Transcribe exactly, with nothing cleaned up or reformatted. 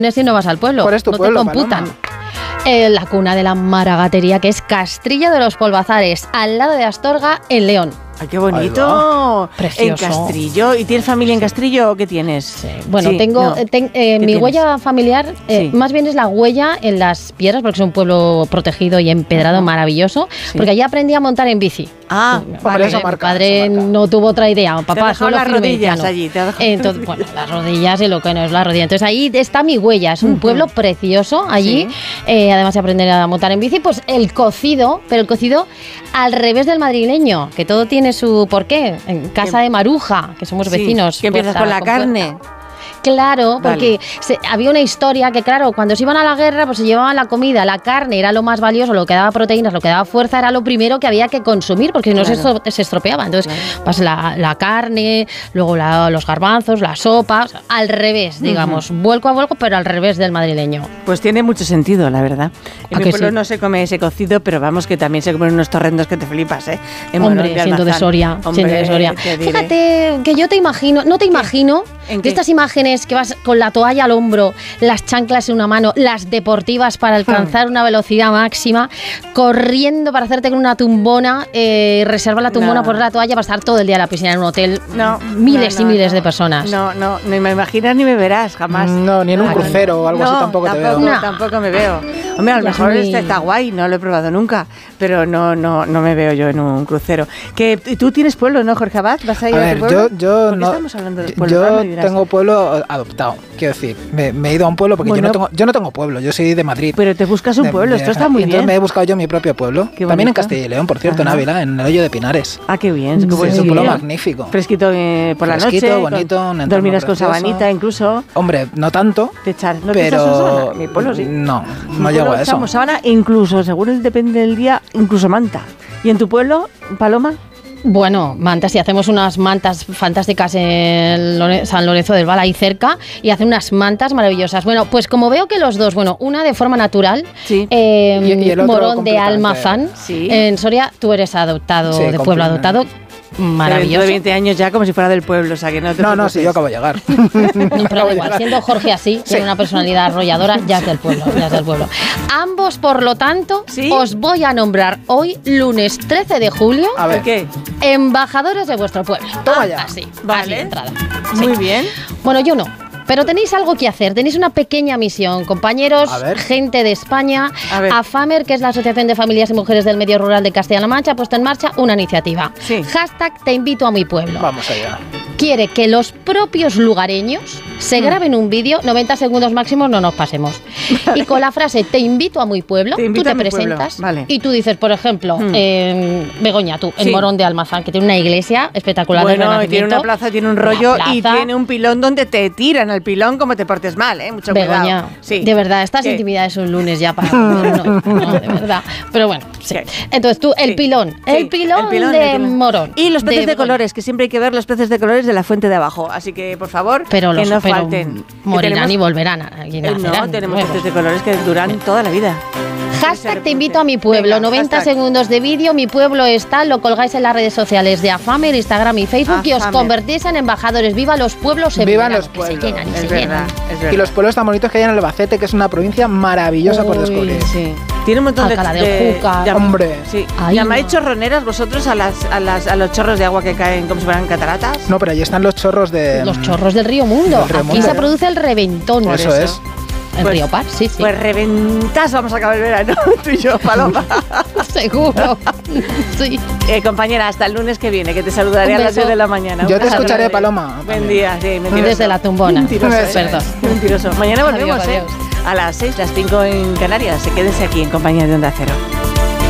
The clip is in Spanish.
si no vas al pueblo, ¿Cuál es tu no pueblo, te computan. Paloma? Eh, la cuna de la maragatería, que es Castrillo de los Polvazares, al lado de Astorga, en León. ¡Ay, qué bonito! Precioso. En Castrillo. ¿Y tienes familia en Castrillo o qué tienes? Sí. Bueno, Sí, tengo no. ten, eh, mi tienes? huella familiar, eh, Sí. más bien es la huella en las piedras, porque es un pueblo protegido y empedrado, Ajá. maravilloso, Sí. porque allí aprendí a montar en bici. Ah, Hombre, vale. eso Mi marca, padre eso marca. no tuvo otra idea. Papá, Te ha dejado solo las firme y rodillas llano. allí, te ha dejado- Entonces, bueno, las rodillas y lo que no es la rodilla. Entonces ahí está mi huella. Es un pueblo precioso allí. Sí. Eh, además de aprender a montar en bici, pues el cocido, pero el cocido al revés del madrileño, que todo tiene su porqué. En casa Que- de Maruja, que somos Sí, vecinos. que empiezas puerta con la puerta. carne. Claro, porque Vale. se- había una historia que, claro, cuando se iban a la guerra, pues se llevaban la comida, la carne era lo más valioso, lo que daba proteínas, lo que daba fuerza, era lo primero que había que consumir, porque si no se, Claro. estro- se estropeaba. Entonces, Claro. pues la, la carne, luego la- los garbanzos, la sopa, o sea, al revés, digamos, vuelco a vuelco, pero al revés del madrileño. Pues tiene mucho sentido, la verdad. En ¿A mi que pueblo sí? no se come ese cocido, pero vamos, que también se comen unos torrendos que te flipas, ¿eh? En Hombre, Morón de siendo de Almazán. Soria, Hombre, siendo de Soria. te diré. Fíjate que yo te imagino, no te imagino, ¿En de qué? estas imágenes que vas con la toalla al hombro, las chanclas en una mano, las deportivas para alcanzar una velocidad máxima, corriendo para hacerte con una tumbona, eh, reserva la tumbona, No. poner la toalla para estar todo el día en la piscina en un hotel, No, miles no, y no, miles no. de personas. No, no, ni me imaginas ni me verás, jamás. No, ni en un Ah, crucero o algo así no, tampoco te tampoco, veo. No. tampoco me veo. Hombre, a lo Ya es mejor muy- este está guay, no lo he probado nunca, pero no, no, no me veo yo en un crucero. Que y tú tienes pueblo, ¿no, Jorge Abad? ¿Vas a ir A a, ver, tu pueblo? yo, yo ¿Por qué no. estamos hablando del pueblo? Yo Ahora me dirás. tengo pueblo adoptado, quiero decir, me, me he ido a un pueblo porque Bueno. yo no tengo, yo no tengo pueblo, yo soy de Madrid. Pero te buscas un De- pueblo, de- esto está muy y entonces bien. me he buscado yo mi propio pueblo, Qué también en bonito. Castilla y León, por cierto, en Ajá. Ávila, en el Hoyo de Pinares. Ah, qué bien, qué Sí, buen es un sitio. pueblo magnífico. Fresquito eh, por la Fresquito, noche. bonito, con- un entorno dormirás con precioso. sabanita incluso. Hombre, no tanto, Te echar, ¿no te echas una pero sábana? Mi pueblo sí. no, Mi no llego pueblo a eso. echamos sábana e incluso, según el depende del día, incluso manta. ¿Y en tu pueblo, Paloma? Bueno, mantas, y hacemos unas mantas fantásticas en Lore- San Lorenzo del Val, ahí cerca, y hacen unas mantas maravillosas. Bueno, pues como veo que los dos, bueno, una de forma natural, Sí. eh, Y- y el otro Morón de completamente. Almazán, Sí. en Soria, tú eres adoptado, Sí, de pueblo completamente. adoptado, Pero maravilloso. dentro de veinte años ya como si fuera del pueblo, o sea que no te No, no, preocupes. si yo acabo de llegar. No, pero Acabo da de igual, llegar. siendo Jorge así, tiene una personalidad arrolladora, ya es del pueblo, ya es del pueblo. Ambos, por lo tanto, ¿Sí? os voy a nombrar hoy, lunes trece de julio, A ver. ¿Por qué? embajadores de vuestro pueblo. Toma ya. Así, Vale. así de entrada. Muy bien. Bueno, yo no. Pero tenéis algo que hacer, tenéis una pequeña misión, compañeros, A ver. gente de España. A ver. AFAMER, que es la Asociación de Familias y Mujeres del Medio Rural de Castilla-La Mancha, ha puesto en marcha una iniciativa. Sí. Hashtag te invito a mi pueblo. Vamos allá. Quiere que los propios lugareños se Mm. graben un vídeo, noventa segundos máximo, no nos pasemos. Y con la frase te invito a mi pueblo, Te tú invito te a mi pueblo, presentas vale. y tú dices, por ejemplo, Mm. eh, Begoña, tú, en Sí. Morón de Almazán, que tiene una iglesia espectacular del Bueno, y tiene Renacimiento. una plaza, tiene un Una rollo y plaza. tiene un pilón donde te tiran al pilón como te portes mal, ¿eh? Mucho Begoña, cuidado. Sí. de verdad, estas ¿Qué? intimidades un lunes ya para comer, no, no, de verdad. Pero bueno, sí. ¿Qué? Entonces tú, el Sí. pilón, Sí, el pilón, el pilón, de el pilón. Morón. Y los peces de, Begoña. colores, que siempre hay que ver los peces de colores de la fuente de abajo. Así que, por favor, Pero que los no pero falten. Que morirán tenemos- y volverán. a- y Eh, nacerán no, tenemos nuevos. peces de colores que duran toda la vida. Hashtag te invito a mi pueblo, Venga, noventa hashtag. segundos de vídeo, mi pueblo está, lo colgáis en las redes sociales de AFAMER, Instagram y Facebook y os AFAMER. convertís en embajadores. ¡Viva los pueblos en Vivan verano, los que pueblos. se llenan y Es se verdad, llenan! es verdad. Y los pueblos tan bonitos que hay en Albacete, que es una provincia maravillosa por Uy, descubrir. sí. Tiene un montón Alcalá de, del Júcar. llam- Hombre. Sí. Ahí ¿Llamáis no. chorroneras vosotros a las, a las a los chorros de agua que caen como si fueran cataratas? No, pero ahí están los chorros de... Los chorros del río Mundo. Del río Aquí Mundo. se produce el reventón. Eso eso. es. El Pues- río Par, sí, sí. Pues reventas, vamos a acabar el verano, tú y yo, Paloma. Seguro. Sí. Eh, compañera, hasta el lunes que viene, que te saludaré Un a las beso. diez de la mañana. Yo Un te beso escucharé, grande. Paloma. Buen día, sí, mentiroso. Desde la tumbona. Mentiroso, Eso ¿eh? Perdón. Mentiroso. Mañana volvemos, Adiós, ¿eh? adiós. A las seis, las cinco en Canarias. Se quédense aquí en compañía de Onda Cero.